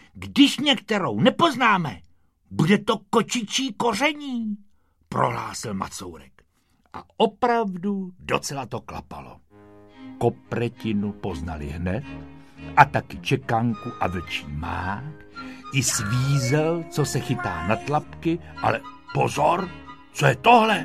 když některou nepoznáme, bude to kočičí koření, prohlásil Macourek. A opravdu docela to klapalo. Kopretinu poznali hned a taky čekanku a vlčí mák, i svízel, co se chytá na tlapky, ale pozor, co je tohle?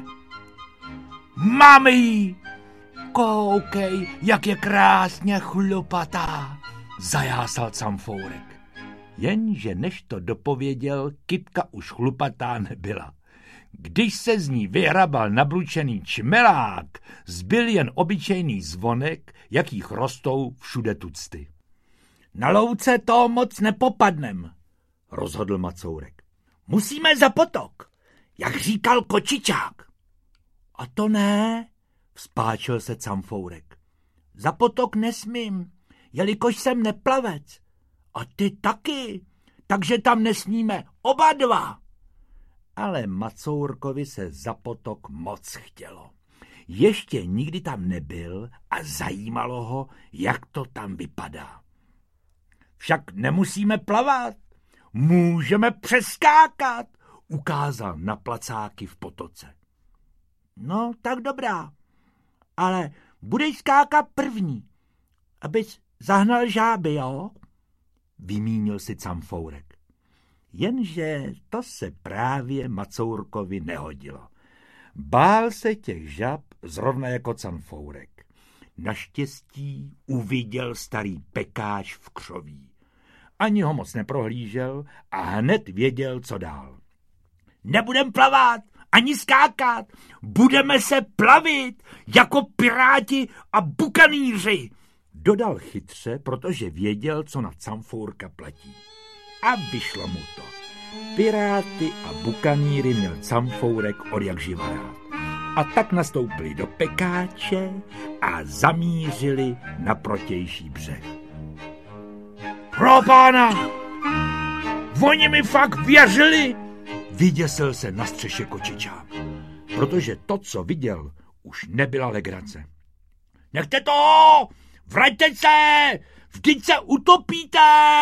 Máme ji! Koukej, jak je krásně chlupatá, zajásal Camfourek. Jenže než to dopověděl, kytka už chlupatá nebyla. Když se z ní vyhrabal nablučený čmelák, zbyl jen obyčejný zvonek, jakých rostou všude tucty. Na louce toho moc nepopadnem, rozhodl Macourek. Musíme za potok, jak říkal kočičák. A to ne, vzpáčil se Camfourek. Za potok nesmím, jelikož jsem neplavec. A ty taky, takže tam nesmíme oba dva. Ale Macourkovi se za potok moc chtělo. Ještě nikdy tam nebyl a zajímalo ho, jak to tam vypadá. Však nemusíme plavat, můžeme přeskákat, ukázal na placáky v potoce. No, tak dobrá, ale budeš skákat první, abys zahnal žáby, jo? Vymínil si Camfourek. Jenže to se právě Macourkovi nehodilo. Bál se těch žab zrovna jako Camfourek. Naštěstí uviděl starý pekáč v křoví. Ani ho moc neprohlížel a hned věděl, co dál. Nebudem plavat, ani skákat, budeme se plavit jako piráti a bukanýři, dodal chytře, protože věděl, co na Camfourka platí. A vyšlo mu to. Piráty a bukanýry měl Camfourek odjakživa rád. A tak nastoupili do pekáče a zamířili na protější břeh. Pro pána! Oni mi fakt věřili! Vyděsil se na střeše kočičák, protože to, co viděl, už nebyla legrace. Nechte to! Vraťte se! Vždyť se utopíte!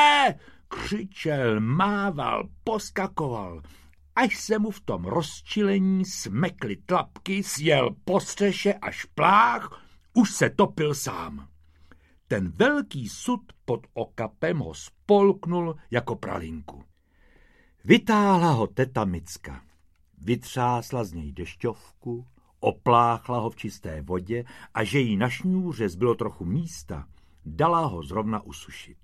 Křičel, mával, poskakoval, až se mu v tom rozčilení smekly tlapky, sjel po střeše až plách, už se topil sám. Ten velký sud pod okapem ho spolknul jako pralinku. Vytáhla ho teta Micka, vytřásla z něj dešťovku, opláchla ho v čisté vodě a že jí na šňůře zbylo trochu místa, dala ho zrovna usušit.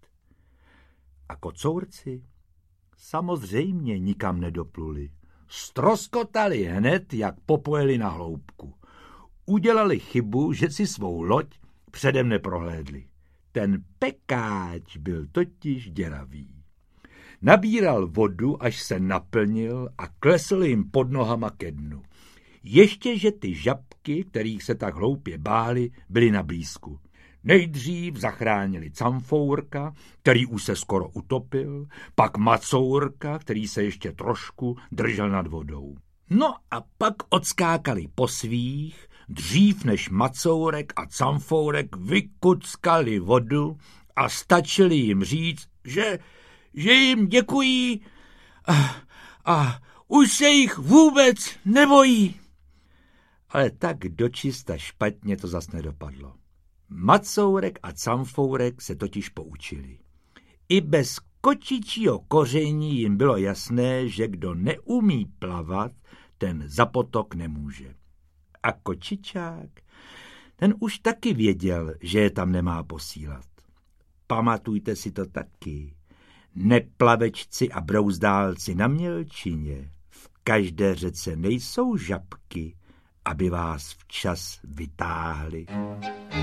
A kocourci samozřejmě nikam nedopluli. Stroskotali hned, jak popojeli na hloubku. Udělali chybu, že si svou loď předem neprohlédli. Ten pekáč byl totiž děravý. Nabíral vodu, až se naplnil a klesl jim pod nohama ke dnu. Ještě, že ty žabky, kterých se tak hloupě báli, byly na blízku. Nejdřív zachránili Camfourka, který už se skoro utopil, pak Macourka, který se ještě trošku držel nad vodou. No a pak odskákali po svých, dřív než Macourek a Camfourek vykuckali vodu a stačili jim říct, že jim děkují a už se jich vůbec nebojí. Ale tak dočista špatně to zas nedopadlo. Macourek a Camfourek se totiž poučili. I bez kočičího koření jim bylo jasné, že kdo neumí plavat, ten za potok nemůže. A kočičák, ten už taky věděl, že je tam nemá posílat. Pamatujte si to taky. Neplavečci a brouzdálci na mělčině, v každé řece nejsou žabky, aby vás včas vytáhli.